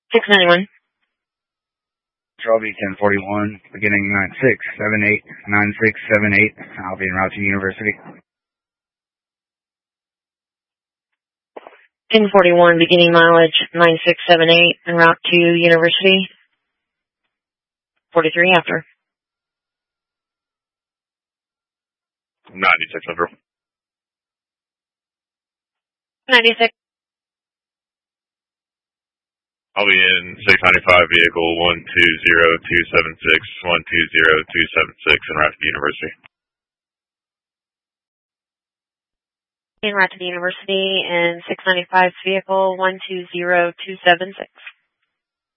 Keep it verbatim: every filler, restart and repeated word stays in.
six ninety-one. Control B ten forty-one, beginning nine six seven eight, nine six seven eight. I'll be en route to University. ten forty-one, beginning mileage nine six seven eight, en route to University. forty-three after. ninety-six over. ninety-six. I'll be in six ninety-five vehicle one two zero two seven six, one two zero two seven six, en route to the University. En route to the University in six ninety-five vehicle one two zero two seven six.